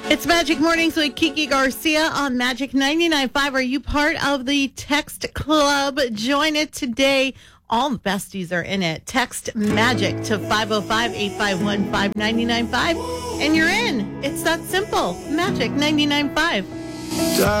It's Magic Mornings with Kiki Garcia on Magic 99.5. Are you part of the text club? Join it today. All the besties are in it. Text MAGIC to 505-851-5995 and you're in. It's that simple. Magic 99.5.